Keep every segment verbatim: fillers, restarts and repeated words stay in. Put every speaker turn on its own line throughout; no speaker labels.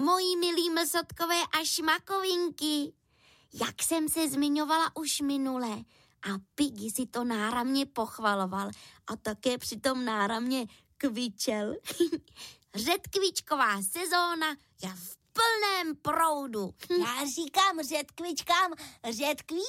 moji milí mlsotkové a šmakovinky. Jak jsem se zmiňovala už minule a Piggy si to náramně pochvaloval a také přitom náramně kvičel. Řetkvičková sezóna je v plném proudu.
Já říkám řetkvičkám řetkvíčky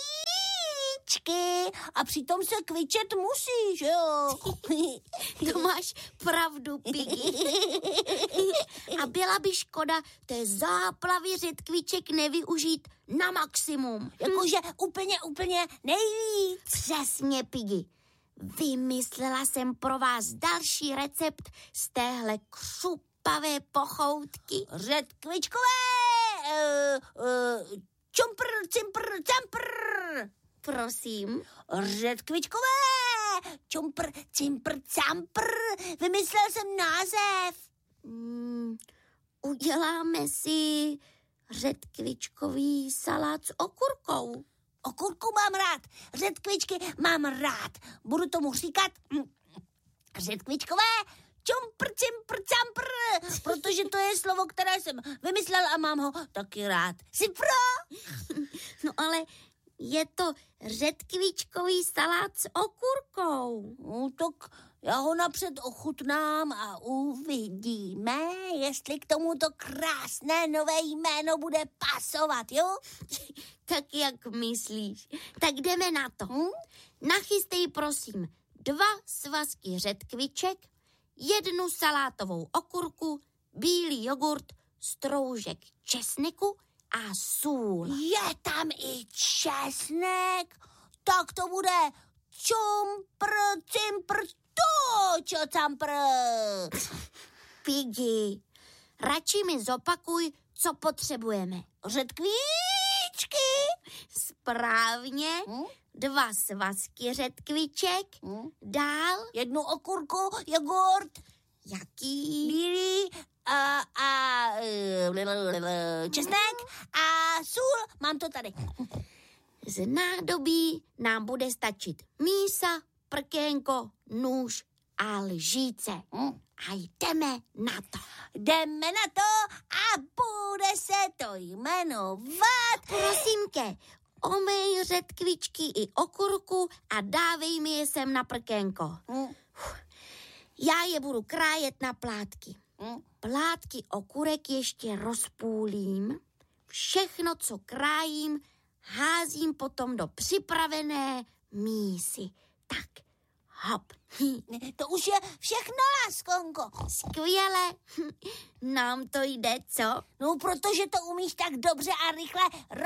a přitom se kvičet musí, že jo?
To máš pravdu, Piggy. A byla by škoda té záplavy řetkviček nevyužít na maximum.
Jakože úplně, úplně nejvíc.
Přesně, Piggy. Vymyslela jsem pro vás další recept z téhle křupavé pochoutky.
Řetkvičkové uh, uh, čumpr, cimpr, campr.
Prosím.
Řetkvičkové čumpr, cimpr, campr. Vymyslel jsem název.
Hmm, uděláme si řetkvičkový salát s okurkou.
Okurku mám rád, řetkvičky mám rád. Budu tomu říkat hm, řetkvičkové čumpr, cimpr, campr, protože to je slovo, které jsem vymyslel a mám ho taky rád. Jsi pro?
No ale je to řetkvičkový salát s okurkou.
No tak já ho napřed ochutnám a uvidíme, jestli k tomuto krásné nové jméno bude pasovat, jo?
Tak jak myslíš? Tak jdeme na to. Hm? Nachystej prosím dva svazky řetkviček, jednu salátovou okurku, bílý jogurt, stroužek česneku a sůl.
Je tam i česnek? Tak to bude čumpr, cimpr, točo, campr.
Piggy, radši mi zopakuj, co potřebujeme.
Řetkvíčky.
Správně. Hmm? Dva svazky řetkviček. Hmm? Dál.
Jednu okurku, jogurt.
Jaký?
Bílý a, a česnek a sůl. Mám to tady.
Z nádobí nám bude stačit mísa, prkénko, nůž a lžíce. Hmm? A jdeme na to.
Jdeme na to a bude se to jmenovat.
Prosím tě, omej řetkvičky i okurku a dávej mi je sem na prkénko. Hmm. Já je budu krájet na plátky. Hmm. Plátky okurek ještě rozpůlím. Všechno, co krájím, házím potom do připravené mísy. Tak, hop.
To už je všechno, láskonko.
Skvěle. Nám to jde, co?
No, protože to umíš tak dobře a rychle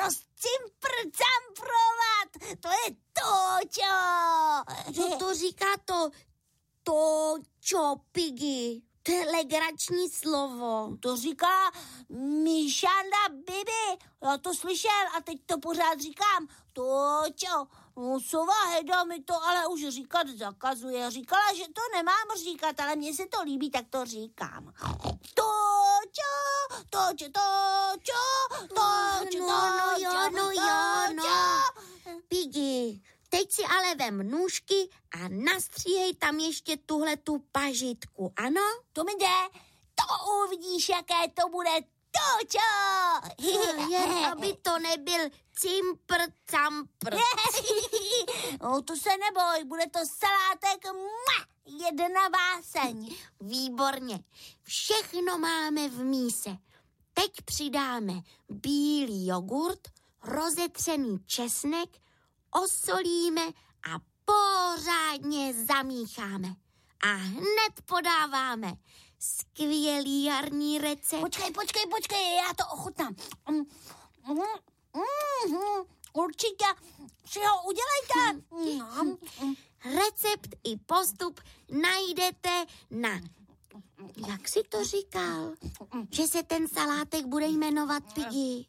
rozcimprcamprovat. To je točo.
No to říká to točo, Piggy. To je legrační slovo.
To říká Míšanda Bibi. Já to slyšel a teď to pořád říkám. Točo. No, sova Heda mi to ale už říkat zakazuje. Říkala, že to nemám říkat, ale mně se to líbí, tak to říkám. Točo, točo, točo, točo,
no, no jo, no jo, no. Piggy, teď si ale vem nůžky a nastříhej tam ještě tuhle tu pažitku, ano?
To mi jde, to uvidíš, jaké to bude točo.
Jen aby to nebyl cimpr, campr.
No, to se neboj, bude to salátek jedna báseň.
Výborně, všechno máme v míse. Teď přidáme bílý jogurt, rozetřený česnek, osolíme a pořádně zamícháme. A hned podáváme skvělý jarní recept.
Počkej, počkej, počkej, já to ochutnám. Mm, mm, mm, určitě si ho udělejte. Mm, mm.
Recept i postup najdete na... Jak jsi to říkal? Že se ten salátek bude jmenovat, Piggy?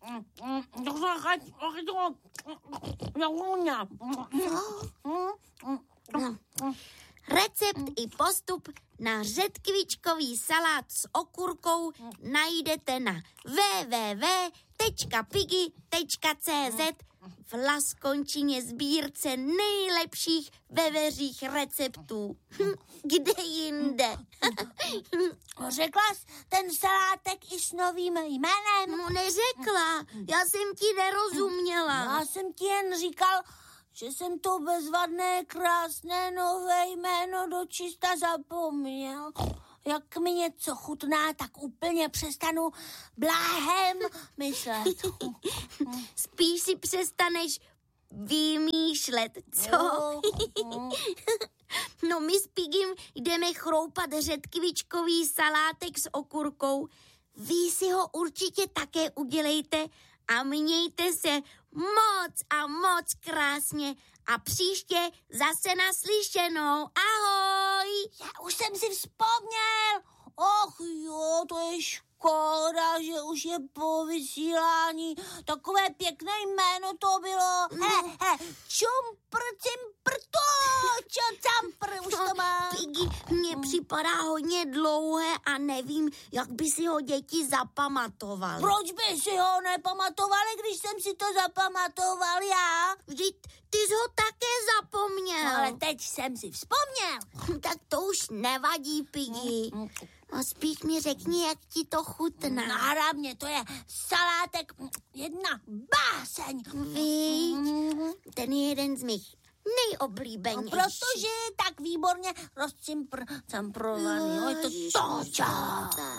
Co?
No. Recept i postup na řetkvičkový salát s okurkou najdete na w w w tečka piggy tečka c z v Laskončině sbírce nejlepších veveřích receptů. Kde jinde?
Řekla jsi ten salátek i s novým jménem?
No neřekla, já jsem ti nerozuměla.
Já jsem ti jen říkal, že jsem to bezvadné, krásné nové jméno dočista zapomněl. Jak mi něco chutná, tak úplně přestanu bláhem myslet.
Spíš si přestaneš vymýšlet, co? No my s Pigim jdeme chroupat řetkvičkový salátek s okurkou. Vy si ho určitě také udělejte a mějte se moc a moc krásně a příště zase naslyšenou. Ahoj!
Já už jsem si vzpomněl. Och jo, to je škoda, že už je po vysílání. Takové pěkné jméno to bylo.
No.
Hele, hele, čumpr, cimpr, to, čo, campr, už to mám.
Piggy, mně připadá hodně dlouhé a nevím, jak by si ho děti zapamatovali.
Proč by si ho nepamatovali, když jsem si to zapamatoval já?
Vždyť ty jsi ho také zapomněl.
No, ale teď jsem si vzpomněl.
Tak to už nevadí, Piggy. A spíš mi řekni, jak ti to chutná.
No, hlavně to je salátek, jedna báseň.
Víš, ten je jeden z mých
No,
nejoblíbenějších.
protože je tak výborně rozcimpr, camprovaný. Jo, je to to,